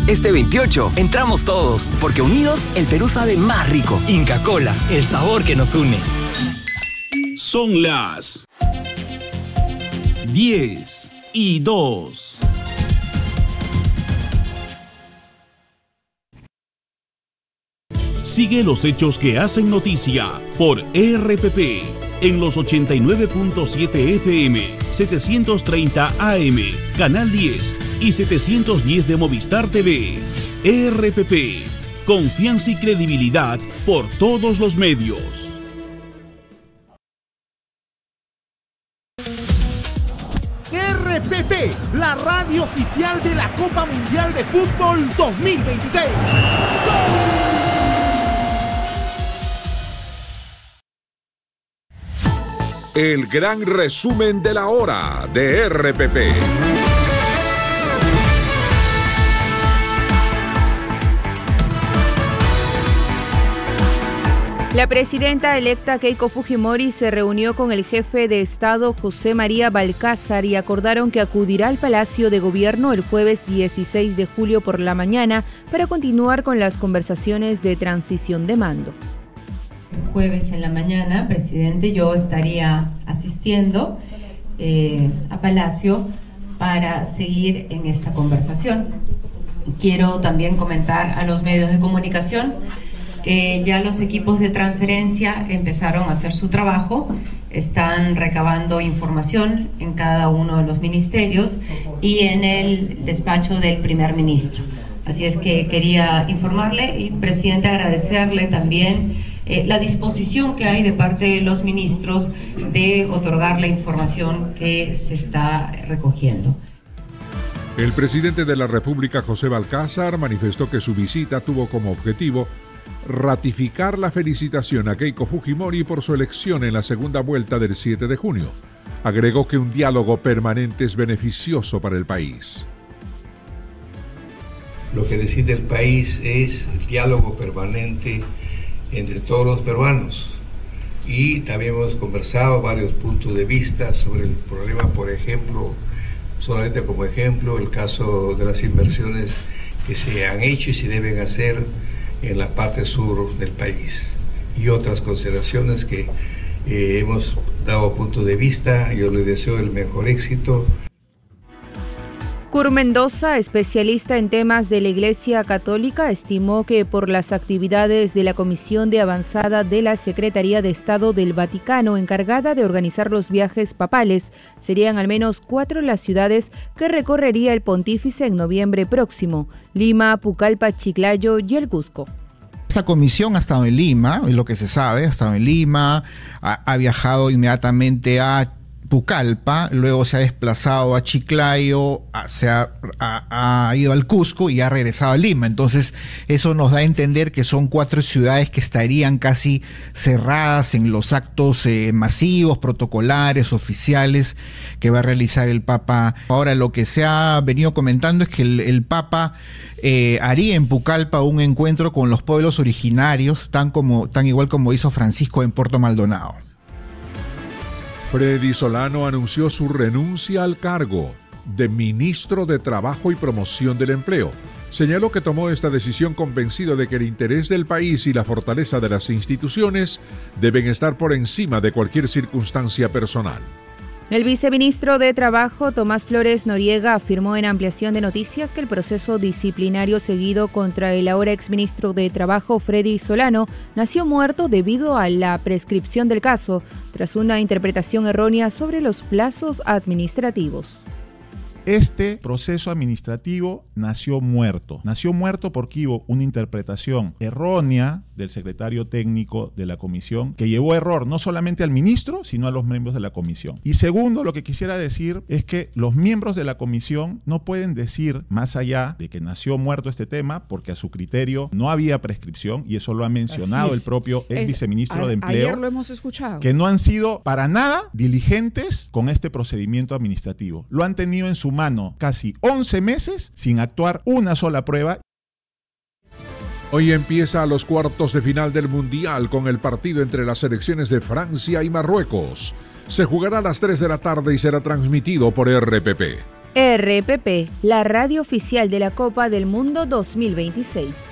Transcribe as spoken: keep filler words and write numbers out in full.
Este veintiocho entramos todos, porque unidos el Perú sabe más rico. Inca Kola, el sabor que nos une. Son las diez y dos. Sigue los hechos que hacen noticia por E R P P en los ochenta y nueve punto siete F M, setecientos treinta A M, Canal diez y setecientos diez de Movistar T V. E R P P, confianza y credibilidad por todos los medios. E R P P, la radio oficial de la Copa Mundial de Fútbol dos mil veintiséis. ¡Gol! El gran resumen de la hora de E R P P. La presidenta electa Keiko Fujimori se reunió con el jefe de Estado José María Balcázar y acordaron que acudirá al Palacio de Gobierno el jueves dieciséis de julio por la mañana para continuar con las conversaciones de transición de mando. El jueves en la mañana, presidente, yo estaría asistiendo eh, a Palacio para seguir en esta conversación. Quiero también comentar a los medios de comunicación que ya los equipos de transferencia empezaron a hacer su trabajo, están recabando información en cada uno de los ministerios y en el despacho del primer ministro. Así es que quería informarle y, presidente, agradecerle también Eh, la disposición que hay de parte de los ministros de otorgar la información que se está recogiendo. El presidente de la República, José Balcázar, manifestó que su visita tuvo como objetivo ratificar la felicitación a Keiko Fujimori por su elección en la segunda vuelta del siete de junio. Agregó que un diálogo permanente es beneficioso para el país. Lo que decide el país es el diálogo permanente entre todos los peruanos, y también hemos conversado varios puntos de vista sobre el problema, por ejemplo, solamente como ejemplo, el caso de las inversiones que se han hecho y se deben hacer en la parte sur del país, y otras consideraciones que eh, hemos dado punto de vista. Yo les deseo el mejor éxito. Cur Mendoza, especialista en temas de la Iglesia Católica, estimó que por las actividades de la Comisión de Avanzada de la Secretaría de Estado del Vaticano, encargada de organizar los viajes papales, serían al menos cuatro las ciudades que recorrería el pontífice en noviembre próximo: Lima, Pucallpa, Chiclayo y el Cusco. Esta comisión ha estado en Lima, es lo que se sabe, ha estado en Lima, ha, ha viajado inmediatamente a Pucallpa, luego se ha desplazado a Chiclayo, a, se ha, ha, ha ido al Cusco y ha regresado a Lima. Entonces eso nos da a entender que son cuatro ciudades que estarían casi cerradas en los actos eh, masivos, protocolares, oficiales que va a realizar el Papa. Ahora, lo que se ha venido comentando es que el, el Papa eh, haría en Pucallpa un encuentro con los pueblos originarios, tan, como, tan igual como hizo Francisco en Puerto Maldonado. Freddy Solano anunció su renuncia al cargo de ministro de Trabajo y Promoción del Empleo. Señaló que tomó esta decisión convencido de que el interés del país y la fortaleza de las instituciones deben estar por encima de cualquier circunstancia personal. El viceministro de Trabajo, Tomás Flores Noriega, afirmó en Ampliación de Noticias que el proceso disciplinario seguido contra el ahora exministro de Trabajo, Freddy Solano, nació muerto debido a la prescripción del caso, tras una interpretación errónea sobre los plazos administrativos. Este proceso administrativo nació muerto. Nació muerto porque hubo una interpretación errónea del secretario técnico de la comisión que llevó a error no solamente al ministro, sino a los miembros de la comisión. Y segundo, lo que quisiera decir es que los miembros de la comisión no pueden decir más allá de que nació muerto este tema porque a su criterio no había prescripción, y eso lo ha mencionado el propio ex viceministro de Empleo. Ayer lo hemos escuchado. Que no han sido para nada diligentes con este procedimiento administrativo. Lo han tenido en su mano casi once meses sin actuar una sola prueba. Hoy empieza los cuartos de final del Mundial con el partido entre las selecciones de Francia y Marruecos. Se jugará a las tres de la tarde y será transmitido por E R P P. R P P, la radio oficial de la Copa del Mundo dos mil veintiséis.